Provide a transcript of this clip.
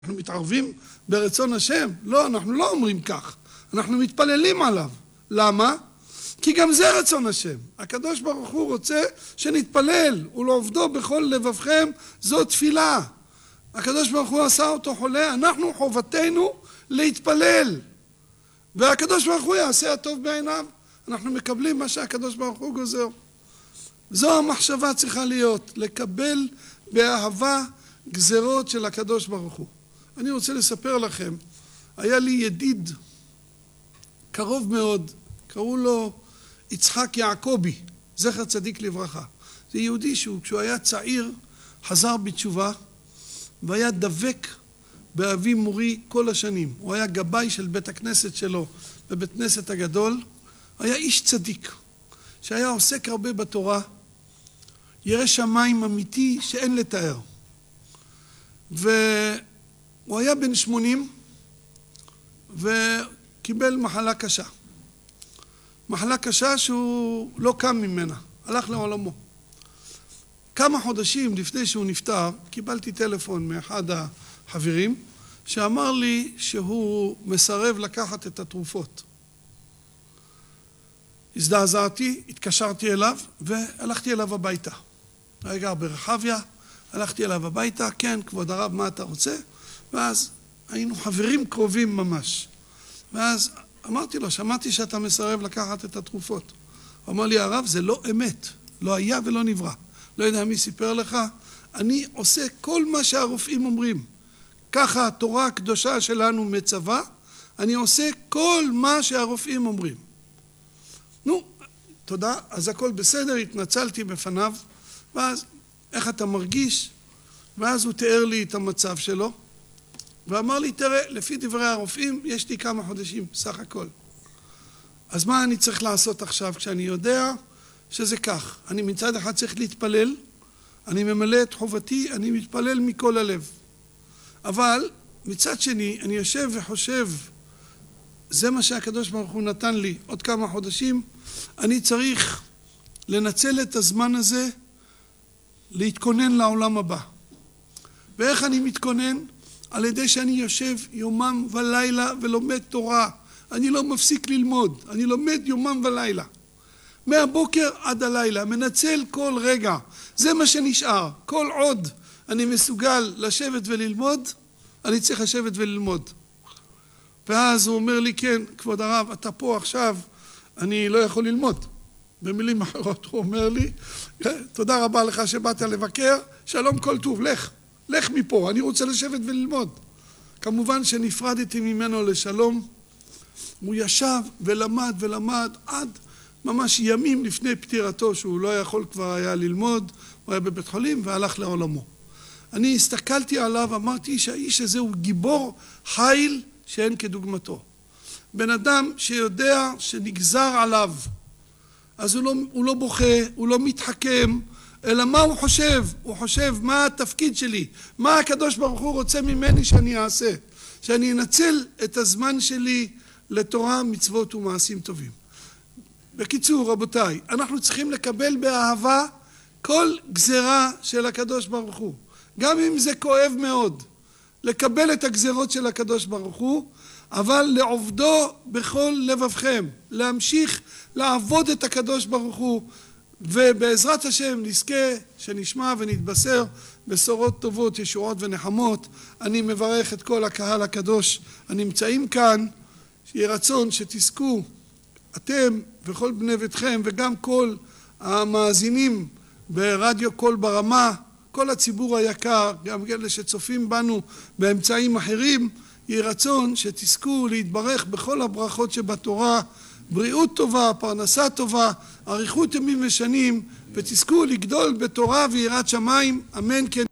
אנחנו מתערבים ברצון השם? לא, אנחנו לא אומרים כך. אנחנו מתפללים עליו. למה? כי גם זה רצון השם. הקדוש ברוך הוא רוצה שנתפלל, ולעובדו בכל לבבכם, זו תפילה. הקדוש ברוך הוא עשה אותו חולה, אנחנו חובתנו להתפלל. והקדוש ברוך הוא יעשה הטוב בעיניו. אנחנו מקבלים מה שהקדוש ברוך הוא גוזר. זו המחשבה צריכה להיות, לקבל באהבה גזרות של הקדוש ברוך הוא. אני רוצה לספר לכם, היה לי ידיד קרוב מאוד, קראו לו יצחק יעקבי, זכר צדיק לברכה. זה יהודי כשהוא היה צעיר, חזר בתשובה, והיה דבק באבי מורי כל השנים. הוא היה גבאי של בית הכנסת שלו, בבית כנסת הגדול. היה איש צדיק, שהיה עוסק הרבה בתורה, ירא שמיים אמיתי שאין לתאר. והוא היה בן 80 וקיבל מחלה קשה. מחלה קשה שהוא לא קם ממנה, הלך לעולמו. כמה חודשים לפני שהוא נפטר, קיבלתי טלפון מאחד החברים, שאמר לי שהוא מסרב לקחת את התרופות. הזדעזעתי, התקשרתי אליו והלכתי אליו הביתה. הוא גר ברחביה, הלכתי אליו הביתה, כן, כבוד הרב, מה אתה רוצה? ואז היינו חברים קרובים ממש. ואז אמרתי לו, שמעתי שאתה מסרב לקחת את התרופות. הוא אמר לי, הרב, זה לא אמת, לא היה ולא נברא. לא יודע מי סיפר לך, אני עושה כל מה שהרופאים אומרים. ככה התורה הקדושה שלנו מצווה, אני עושה כל מה שהרופאים אומרים. נו, תודה, אז הכל בסדר, התנצלתי בפניו, ואז איך אתה מרגיש? ואז הוא תיאר לי את המצב שלו, ואמר לי, תראה, לפי דברי הרופאים, יש לי כמה חודשים, סך הכל. אז מה אני צריך לעשות עכשיו כשאני יודע שזה כך? אני מצד אחד צריך להתפלל, אני ממלא את חובתי, אני מתפלל מכל הלב. אבל מצד שני, אני יושב וחושב, זה מה שהקדוש ברוך הוא נתן לי עוד כמה חודשים, אני צריך לנצל את הזמן הזה להתכונן לעולם הבא. ואיך אני מתכונן? על ידי שאני יושב יומם ולילה ולומד תורה. אני לא מפסיק ללמוד, אני לומד יומם ולילה. מהבוקר עד הלילה, מנצל כל רגע. זה מה שנשאר. כל עוד אני מסוגל לשבת וללמוד, אני צריך לשבת וללמוד. ואז הוא אומר לי, כן, כבוד הרב, אתה פה עכשיו, אני לא יכול ללמוד. במילים אחרות הוא אומר לי, תודה רבה לך שבאת לבקר, שלום כל טוב, לך מפה, אני רוצה לשבת וללמוד. כמובן שנפרדתי ממנו לשלום, הוא ישב ולמד עד ממש ימים לפני פטירתו, שהוא לא יכול כבר היה ללמוד, הוא היה בבית חולים והלך לעולמו. אני הסתכלתי עליו, אמרתי שהאיש הזה הוא גיבור חיל שאין כדוגמתו. בן אדם שיודע שנגזר עליו, אז הוא לא בוכה, הוא לא מתחכם, אלא מה הוא חושב? הוא חושב מה התפקיד שלי, מה הקדוש ברוך הוא רוצה ממני שאני אעשה, שאני אנצל את הזמן שלי לתורה, מצוות ומעשים טובים. בקיצור, רבותיי, אנחנו צריכים לקבל באהבה כל גזרה של הקדוש ברוך הוא, גם אם זה כואב מאוד, לקבל את הגזרות של הקדוש ברוך הוא, אבל לעובדו בכל לבבכם, להמשיך לעבוד את הקדוש ברוך הוא, ובעזרת השם נזכה שנשמע ונתבשר בשורות טובות, ישועות ונחמות. אני מברך את כל הקהל הקדוש הנמצאים כאן, שיהיה רצון שתזכו אתם וכל בני ביתכם וגם כל המאזינים ברדיו קול ברמה, כל הציבור היקר, גם אלה שצופים בנו באמצעים אחרים, יהיה רצון שתזכו להתברך בכל הברכות שבתורה, בריאות טובה, פרנסה טובה, אריכות ימים ושנים, ותזכו לגדול בתורה ויראת שמיים, אמן כן.